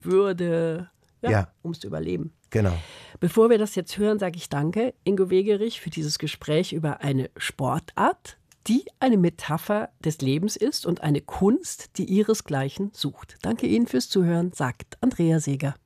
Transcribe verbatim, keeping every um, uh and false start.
Würde, ja, Ja. ums zu überleben. Genau. Bevor wir das jetzt hören, sage ich danke, Ingo Wegerich, für dieses Gespräch über eine Sportart, die eine Metapher des Lebens ist und eine Kunst, die ihresgleichen sucht. Danke Ihnen fürs Zuhören, sagt Andrea Seeger.